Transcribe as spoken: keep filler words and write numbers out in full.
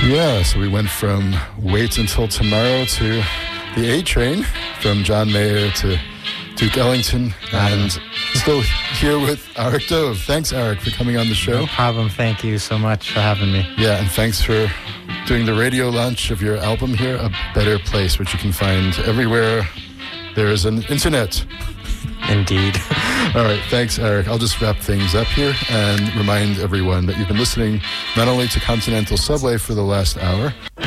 Yeah, so we went from Wait Until Tomorrow to the A Train, from John Mayer to Duke Ellington, and still here with Eric Dove. Thanks, Eric, for coming on the show. No problem. Thank you so much for having me. Yeah, and thanks for doing the radio launch of your album here, A Better Place, which you can find everywhere there is an internet. Indeed. All right, thanks, Eric. I'll just wrap things up here and remind everyone that you've been listening not only to Continental Subway for the last hour,